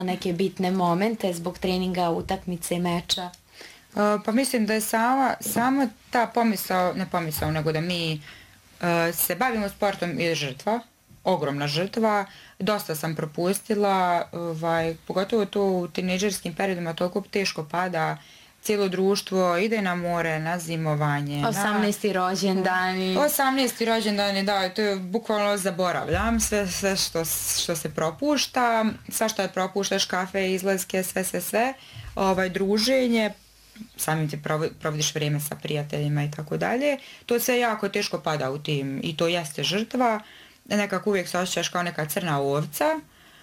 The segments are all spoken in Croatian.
neke bitne momente zbog treninga, utakmice, meča? Pa mislim da je samo ta pomisao, ne pomisao, nego da mi se bavimo sportom je žrtva, ogromna žrtva. Dosta sam propustila, pogotovo to u tinejdžerskim periodima toliko teško pada. Cijelo društvo ide na more, na zimovanje. 18. rođendani. 18. rođendani, da, to je bukvalno zaboravljam sve što se propušta, sva što propuštaš, kafe, izlaske, sve, druženje, samim ti provodiš vrijeme sa prijateljima i tako dalje. To sve jako teško pada u tim i to jeste žrtva. Nekako uvijek se osjećaš kao neka crna ovca.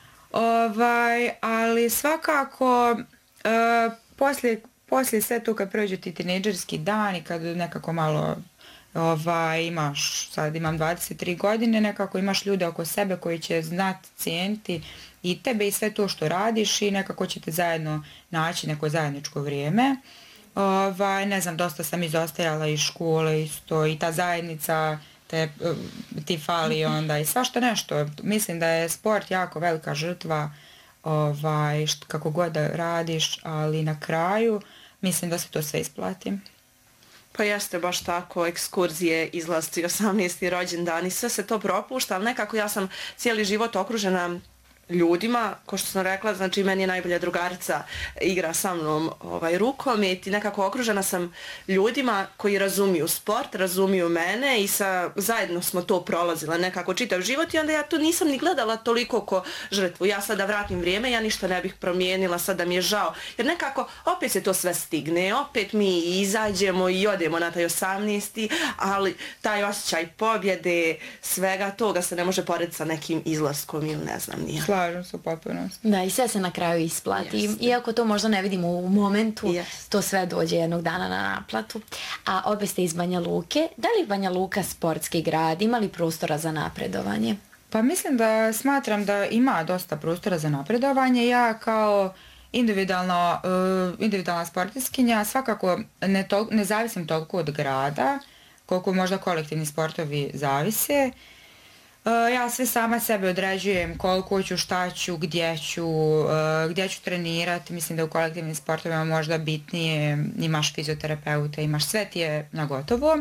Ali svakako poslije sve to kad prođu ti tinejdžerski dan i kad nekako malo imaš, sad imam 23 godine, nekako imaš ljude oko sebe koji će znati cijeniti i tebe i sve to što radiš i nekako ćete zajedno naći neko zajedničko vrijeme. Ne znam, dosta sam izostajala iz škole isto i ta zajednica ti fali onda i svašta nešto. Mislim da je sport jako velika žrtva kako god da radiš, ali na kraju mislim da se to sve isplati. Pa jeste baš tako, ekskurzije, izlasci, 18. rođendani, sve se to propušta, ali nekako ja sam cijeli život okružena ljudima, ko što sam rekla, znači meni je najbolja drugarica igra sa mnom rukomet i nekako okružena sam ljudima koji razumiju sport, razumiju mene i zajedno smo to prolazile nekako čitav život i onda ja to nisam ni gledala toliko ko žrtvu. Ja sada vratim vrijeme, ja ništa ne bih promijenila, sada mi je žao, jer nekako opet se to sve stigne, opet mi izađemo i odemo na taj 18. ali taj osjećaj pobjede, svega toga se ne može porediti sa nekim izlaskom ili ne znam nije. Slažem se u potpunosti. Da, i sve se na kraju isplati. Iako to možda ne vidimo u momentu, to sve dođe jednog dana na naplatu. A obje ste iz Banja Luke. Da li Banja Luka sportski grad? Ima li prostora za napredovanje? Pa smatram da ima dosta prostora za napredovanje. Ja kao individualna sportiskinja svakako ne zavisim toliko od grada koliko možda kolektivni sportovi zavise. Ja sve sama sebe određujem koliko ću, šta ću, gdje ću trenirati. Mislim da u kolektivnim sportovima možda bitnije, imaš fizioterapeuta, imaš sve ti je na gotovo.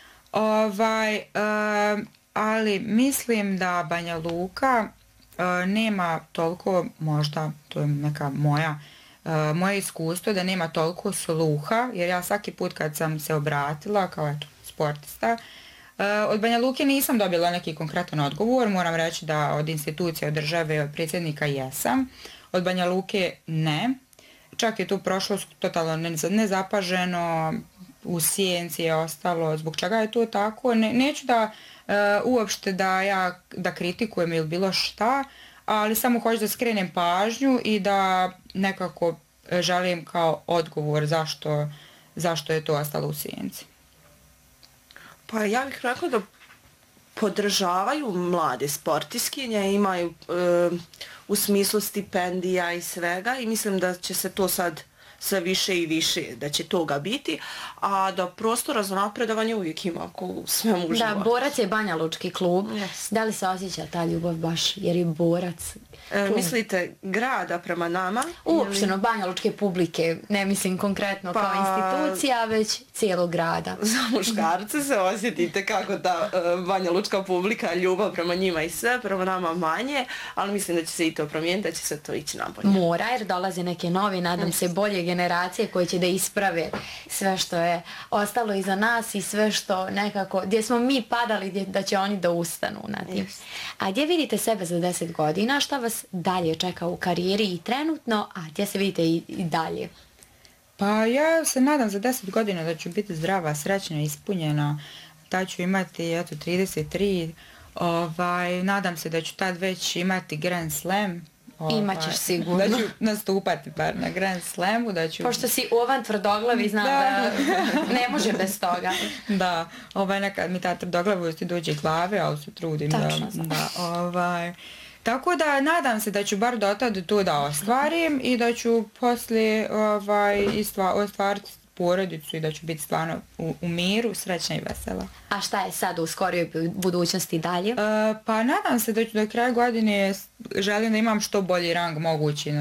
Ali mislim da Banja Luka nema toliko, možda to je neka moje iskustvo, da nema toliko sluha, jer ja svaki put kad sam se obratila kao sportista, od Banja Luke nisam dobila neki konkretan odgovor, moram reći da od institucije, od države, od predsjednika jesam, od Banja Luke ne. Čak je tu prošlo totalno nezapaženo, u sjenci je ostalo, zbog čega je to tako. Neću da uopšte da kritikujem ili bilo šta, ali samo hoću da skrenem pažnju i da nekako želim kao odgovor zašto je to ostalo u sjenci. Pa ja bih rekla da podržavaju mlade sportiskinje, imaju u smislu stipendija i svega i mislim da će se to sad sve više i više, da će toga biti, a da prostora za napredovanje uvijek ima ako sve u životu. Da, Borac je Banja Lučki klub. Yes. Da li se osjeća ta ljubav baš jer je Borac? Mislite grada prema nama? Uopšteno Banja Lučke publike, ne mislim konkretno kao institucija, već cijelog grada. Za muškarce se osjetite kako ta Banja Lučka publika, ljubav prema njima i sve, prema nama manje, ali mislim da će se i to promijeniti, da će se to ići nabolje. Mora, jer dolaze neke nove, nadam se, bolje generacije koje će da isprave sve što je ostalo iza nas i sve što nekako, gdje smo mi padali, da će oni da ustanu na tim. A gdje vidite sebe za 10 godina? Šta vas dalje čeka u karijeri i trenutno, a gdje se vidite i dalje? Pa ja se nadam za 10 godina da ću biti zdrava, srećna, ispunjena, da ću imati 33, nadam se da ću tad već imati Grand Slam. Imaćeš sigurno. Da ću nastupati bar na Grand Slamu. Pošto si ovan tvrdoglavi, znam da ne može bez toga. Da, nekad mi ta tvrdoglavost dođe glave, ali se trudim. Tačno Tako da nadam se da ću bar dotad to da ostvarim i da ću poslije ostvariti porodicu i da ću biti stvarno u miru, srećna i vesela. A šta je sad u skorijoj budućnosti dalje? Pa nadam se da ću do kraja godine želim da imam što bolji rang mogući